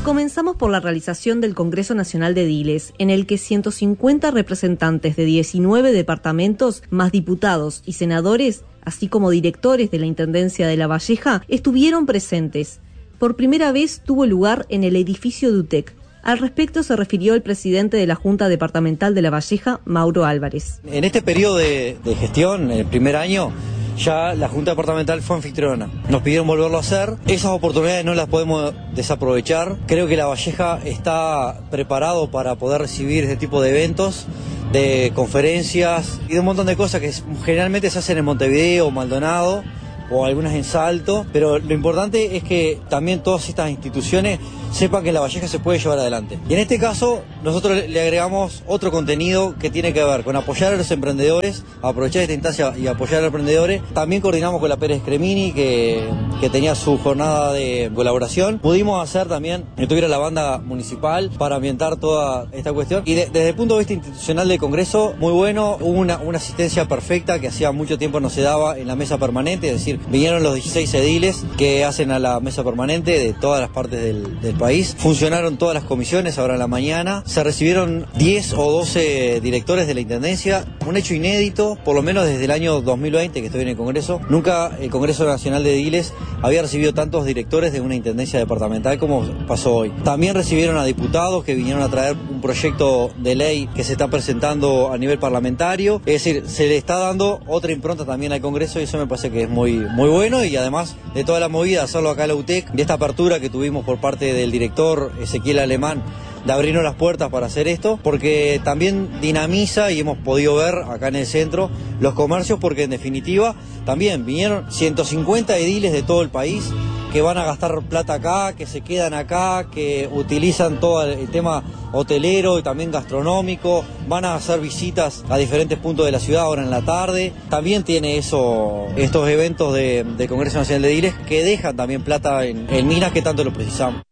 Comenzamos por la realización del Congreso Nacional de Ediles, en el que 150 representantes de 19 departamentos, más diputados y senadores, así como directores de la Intendencia de La Valleja, estuvieron presentes. Por primera vez tuvo lugar en el edificio de UTEC. Al respecto se refirió el presidente de la Junta Departamental de La Valleja, Mauro Álvarez. En este periodo de gestión, en el primer año, ya la Junta Departamental fue anfitriona. Nos pidieron volverlo a hacer. Esas oportunidades no las podemos desaprovechar. Creo que La Valleja está preparado para poder recibir este tipo de eventos, de conferencias y de un montón de cosas que generalmente se hacen en Montevideo, Maldonado o algunas en Salto, pero lo importante es que también todas estas instituciones sepan que en La Valleja se puede llevar adelante. Y en este caso, nosotros le agregamos otro contenido que tiene que ver con apoyar a los emprendedores, aprovechar esta instancia y apoyar a los emprendedores. También coordinamos con la Pérez Cremini, que tenía su jornada de colaboración. Pudimos hacer también que estuviera la banda municipal para ambientar toda esta cuestión. Y desde el punto de vista institucional del Congreso, muy bueno, hubo una asistencia perfecta que hacía mucho tiempo no se daba en la mesa permanente, es decir, vinieron los 16 ediles que hacen a la mesa permanente de todas las partes del país. Funcionaron todas las comisiones ahora en la mañana. Se recibieron 10 o 12 directores de la Intendencia. Un hecho inédito, por lo menos desde el año 2020 que estoy en el Congreso. Nunca el Congreso Nacional de Ediles había recibido tantos directores de una Intendencia departamental como pasó hoy. También recibieron a diputados que vinieron a traer un proyecto de ley que se está presentando a nivel parlamentario. Es decir, se le está dando otra impronta también al Congreso y eso me parece que es muy bueno, y además de toda la movida, hacerlo acá en la UTEC, de esta apertura que tuvimos por parte del director Ezequiel Alemán, de abrirnos las puertas para hacer esto, porque también dinamiza, y hemos podido ver acá en el centro, los comercios, porque en definitiva también vinieron 150 ediles de todo el país que van a gastar plata acá, que se quedan acá, que utilizan todo el tema hotelero y también gastronómico, van a hacer visitas a diferentes puntos de la ciudad ahora en la tarde. También tiene estos eventos de Congreso Nacional de Ediles que dejan también plata en minas que tanto lo precisamos.